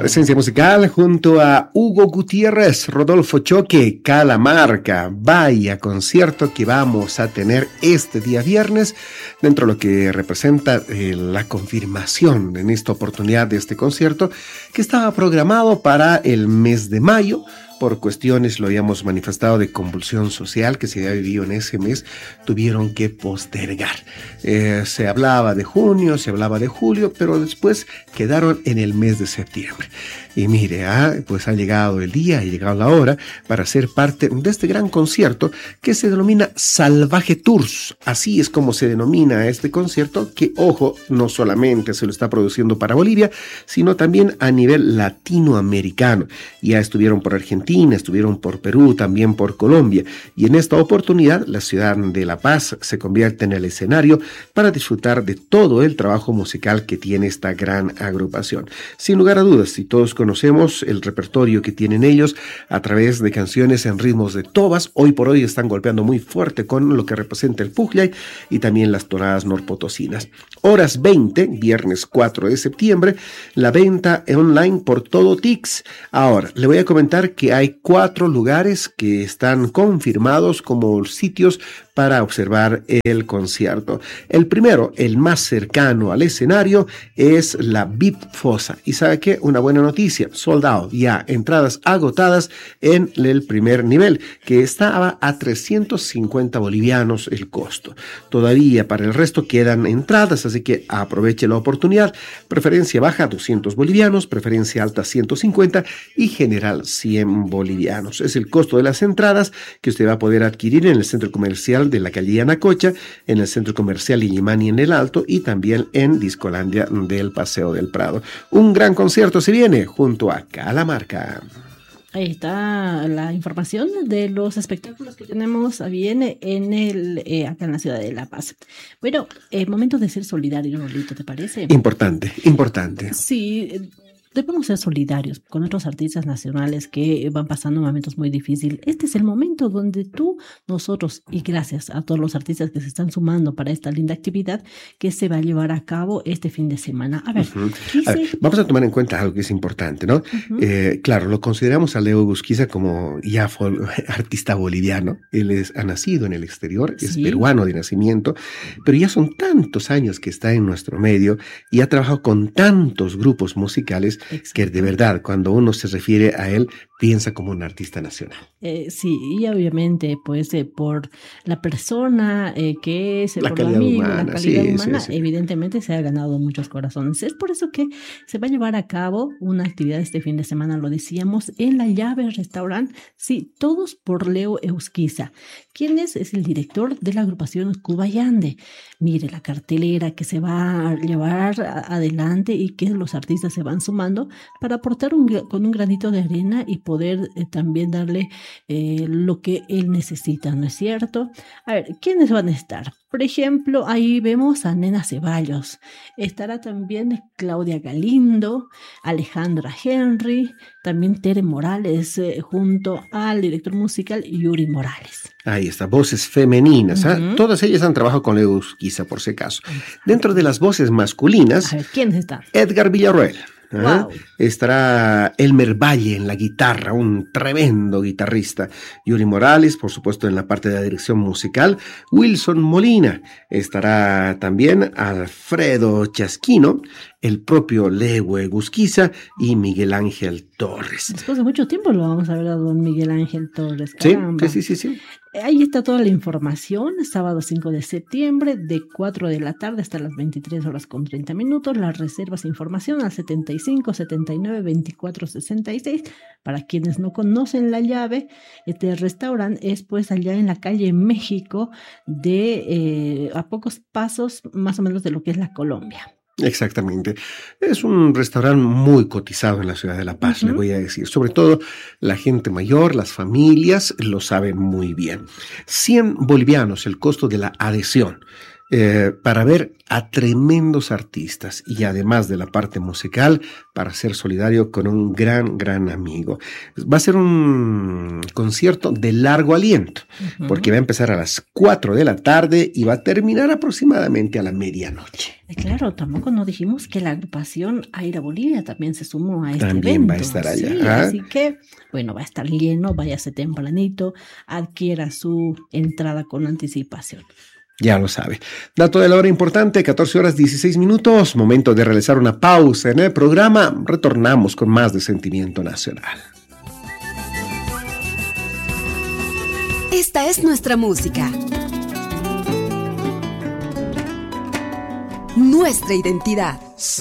Presencia musical junto a Hugo Gutiérrez, Rodolfo Choque, Calamarca. Vaya concierto que vamos a tener este día viernes, dentro de lo que representa la confirmación en esta oportunidad de este concierto, que estaba programado para el mes de mayo. Por cuestiones, lo habíamos manifestado, de convulsión social que se había vivido en ese mes, tuvieron que postergar. Se hablaba de junio, se hablaba de julio, pero después quedaron en el mes de septiembre. Y mire, pues ha llegado el día, ha llegado la hora para ser parte de este gran concierto que se denomina Salvaje Tours. Así es como se denomina este concierto, que, ojo, no solamente se lo está produciendo para Bolivia, sino también a nivel latinoamericano. Ya estuvieron por Argentina, estuvieron por Perú, también por Colombia. Y en esta oportunidad, la ciudad de La Paz se convierte en el escenario para disfrutar de todo el trabajo musical que tiene esta gran agrupación. Sin lugar a dudas, si todos conocemos el repertorio que tienen ellos a través de canciones en ritmos de tobas, hoy por hoy están golpeando muy fuerte con lo que representa el pujllay y también las tonadas norpotosinas. Horas 20, viernes 4 de septiembre, la venta online por todo Tix. Ahora, le voy a comentar que hay 4 lugares que están confirmados como sitios para observar el concierto. El primero, el más cercano al escenario, es la VIP Fosa. ¿Y sabe qué? Una buena noticia, sold out, ya entradas agotadas en el primer nivel, que estaba a 350 bolivianos el costo. Todavía para el resto quedan entradas, así que aproveche la oportunidad. Preferencia baja 200 bolivianos, preferencia alta 150 y general 100 bolivianos. Es el costo de las entradas que usted va a poder adquirir en el centro comercial de la calle Yanacocha, en el centro comercial Illimani en el Alto y también en Discolandia del Paseo del Prado. Un gran concierto se viene junto a Calamarca. Ahí está la información de los espectáculos que tenemos bien en acá en la ciudad de La Paz. Bueno, momento de ser solidario, Rolito, ¿te parece? Importante. Sí. Debemos ser solidarios con otros artistas nacionales que van pasando momentos muy difíciles. Este es el momento donde nosotros, y gracias a todos los artistas que se están sumando para esta linda actividad que se va a llevar a cabo este fin de semana. A ver, vamos a tomar en cuenta algo que es importante, ¿no? Claro, lo consideramos a Leo Gusquiza como ya artista boliviano. Él ha nacido en el exterior, es peruano de nacimiento, pero ya son tantos años que está en nuestro medio y ha trabajado con tantos grupos musicales. Exacto. Que de verdad, cuando uno se refiere a él, piensa como un artista nacional. Sí, y obviamente, pues, por la persona que es, la por calidad humana, la calidad humana, evidentemente se ha ganado muchos corazones. Es por eso que se va a llevar a cabo una actividad este fin de semana, lo decíamos, en La Llave Restaurant. Sí, todos por Leo Eusquiza. ¿Quién es? Es el director de la agrupación Cuba Yande. Mire la cartelera que se va a llevar adelante y que los artistas se van sumando para aportar con un granito de arena y poder también darle lo que él necesita, ¿no es cierto? A ver, ¿quiénes van a estar? Por ejemplo, ahí vemos a Nena Ceballos. Estará también Claudia Galindo, Alejandra Henry, también Tere Morales, junto al director musical Yuri Morales. Ahí está, voces femeninas. Todas ellas han trabajado con Leo Gusquiza, por si acaso. Dentro de las voces masculinas, a ver, ¿quiénes están? Edgar Villarroel. Wow. Estará Elmer Valle en la guitarra, un tremendo guitarrista. Yuri Morales, por supuesto, en la parte de la dirección musical. Wilson Molina. Estará también Alfredo Chasquino, el propio Leo Gusquiza y Miguel Ángel Torres. Después de mucho tiempo lo vamos a ver a don Miguel Ángel Torres. Caramba. Sí. Ahí está toda la información, sábado 5 de septiembre, de 4 de la tarde hasta las 23:30. Las reservas e información al 75 79 24 66. Para quienes no conocen La Llave, este restaurante es pues allá en la calle México, a pocos pasos más o menos de lo que es la Colombia. Exactamente. Es un restaurante muy cotizado en la ciudad de La Paz, le voy a decir. Sobre todo la gente mayor, las familias, lo saben muy bien. 100 bolivianos el costo de la adhesión. para ver a tremendos artistas y además de la parte musical, para ser solidario con un gran amigo. Va a ser un concierto de largo aliento, porque va a empezar a las 4 de la tarde y va a terminar aproximadamente a la medianoche. Claro, tampoco no dijimos que la agrupación Aira Bolivia también se sumó a este también evento. Va a estar allá. Sí, así que, bueno, va a estar lleno, váyase tempranito, adquiera su entrada con anticipación. Ya lo sabe. Dato de la hora importante, 14:16, momento de realizar una pausa en el programa. Retornamos con más de Sentimiento Nacional. Esta es nuestra música. Nuestra identidad.